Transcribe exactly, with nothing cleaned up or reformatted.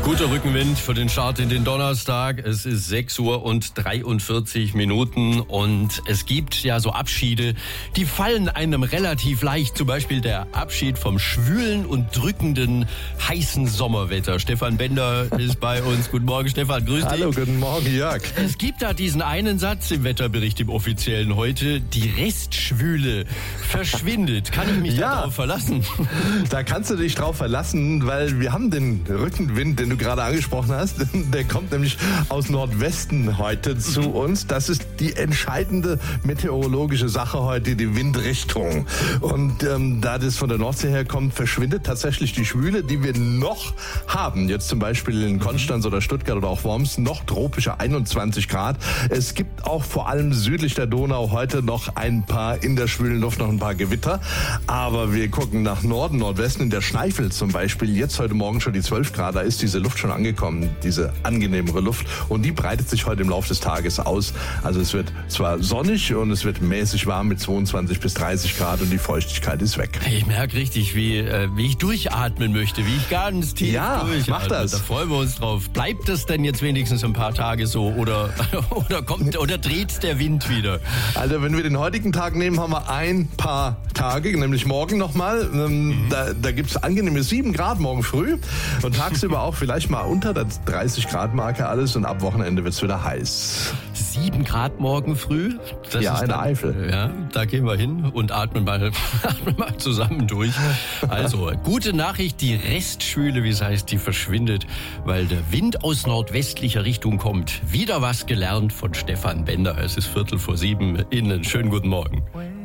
Guter Rückenwind für den Start in den Donnerstag. Es ist sechs Uhr und dreiundvierzig Minuten und es gibt ja so Abschiede, die fallen einem relativ leicht. Zum Beispiel der Abschied vom schwülen und drückenden, heißen Sommerwetter. Stefan Bender ist bei uns. Guten Morgen, Stefan. Grüß dich. Hallo, guten Morgen, Jörg. Es gibt da diesen einen Satz im Wetterbericht, im offiziellen heute. Die Restschwüle verschwindet. Kann ich mich Ja. darauf verlassen? Da kannst du dich drauf verlassen, weil wir haben den Rückenwind, den du gerade angesprochen hast. Der kommt nämlich aus Nordwesten heute zu uns. Das ist die entscheidende meteorologische Sache heute, die Windrichtung. Und ähm, da das von der Nordsee herkommt, verschwindet tatsächlich die Schwüle, die wir noch haben. Jetzt zum Beispiel in Konstanz oder Stuttgart oder auch Worms noch tropische einundzwanzig Grad. Es gibt auch vor allem südlich der Donau heute noch ein paar, in der schwülen Luft noch ein paar Gewitter. Aber wir gucken nach Norden, Nordwesten, in der Schneifel zum Beispiel. Jetzt heute Morgen schon die zwölf Grad, da ist diese Luft schon angekommen, diese angenehmere Luft. Und die breitet sich heute im Laufe des Tages aus. Also es wird zwar sonnig und es wird mäßig warm mit zweiundzwanzig bis dreißig Grad und die Feuchtigkeit ist weg. Ich merke richtig, wie, äh, wie ich durchatmen möchte, wie ich ganz tief Ja, durchatme. mach das. Da freuen wir uns drauf. Bleibt es denn jetzt wenigstens ein paar Tage so oder, oder kommt oder dreht der Wind wieder? Also wenn wir den heutigen Tag nehmen, haben wir ein paar Tage, nämlich morgen nochmal. Ähm, mhm. Da, da gibt es angenehme sieben Grad morgen früh und tagsüber auch vielleicht mal unter der dreißig Grad Marke alles und ab Wochenende wird es wieder heiß. Sieben Grad morgen früh? Das ja, ist in der dann, Eifel. Ja, da gehen wir hin und atmen mal, atmen mal zusammen durch. Also, gute Nachricht, die Restschwüle, wie es heißt, die verschwindet, weil der Wind aus nordwestlicher Richtung kommt. Wieder was gelernt von Stefan Bender. Es ist Viertel vor sieben. Ihnen schönen guten Morgen.